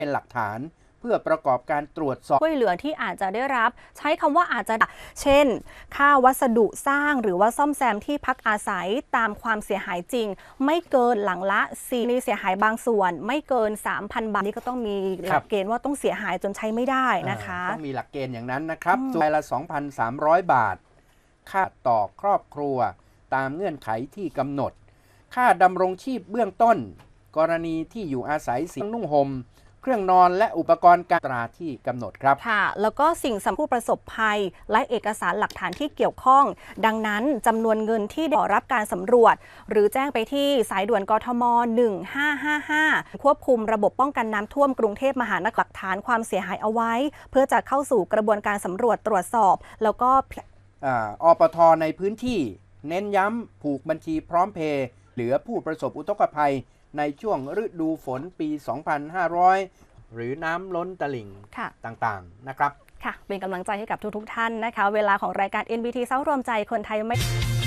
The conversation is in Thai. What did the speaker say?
เป็นหลักฐานเพื่อประกอบการตรวจสอบช่วยเหลือที่อาจจะได้รับใช้คำว่าอาจจะเช่นค่าวัสดุสร้างหรือว่าซ่อมแซมที่พักอาศัยตามความเสียหายจริงไม่เกินหลังละ4เสียหายบางส่วนไม่เกิน 3,000 บาทนี่ก็ต้องมีหลักเกณฑ์ว่าต้องเสียหายจนใช้ไม่ได้นะคะต้องมีหลักเกณฑ์อย่างนั้นนะครับส่วนรายละ 2,300 บาทค่าต่อครอบครัวตามเงื่อนไขที่กำหนดค่าดำรงชีพเบื้องต้นกรณีที่อยู่อาศัยสิ่งนุ่งห่มเครื่องนอนและอุปกรณ์การตราที่กำหนดครับค่ะแล้วก็สิ่งสำคัญผู้ประสบภัยและเอกสารหลักฐานที่เกี่ยวข้องดังนั้นจำนวนเงินที่ได้รับการสำรวจหรือแจ้งไปที่สายด่วนกทม1555ควบคุมระบบป้องกันน้ำท่วมกรุงเทพมหานครหลักฐานความเสียหายเอาไว้เพื่อจะเข้าสู่กระบวนการสำรวจตรวจสอบแล้วก็อปทในพื้นที่เน้นย้ำผูกบัญชีพร้อมเพย์เหลือผู้ประสบอุทกภัยในช่วงฤดูฝนปี 2500 หรือน้ำล้นตลิ่งต่างๆนะครับค่ะเป็นกำลังใจให้กับทุกๆท่านนะคะเวลาของรายการ NBT เศร้ารวมใจคนไทยไม่